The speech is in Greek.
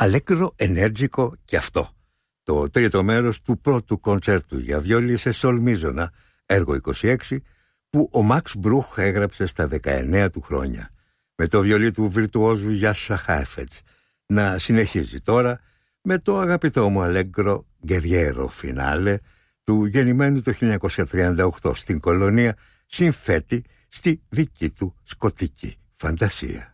αλέγκρο, ενέργικο κι αυτό. Το τρίτο μέρος του πρώτου κοντσέρτου για βιόλι σε σολ μίζωνα, έργο 26, που ο Μαξ Μπρούχ έγραψε στα 19 του χρόνια, με το βιολί του βιρτουόζου Γιάσα Χάιφετς, να συνεχίζει τώρα με το αγαπητό μου αλέγκρο γκεριέρο φινάλε του γεννημένου το 1938 στην Κολονία, συμφέτη στη δική του σκοτική φαντασία.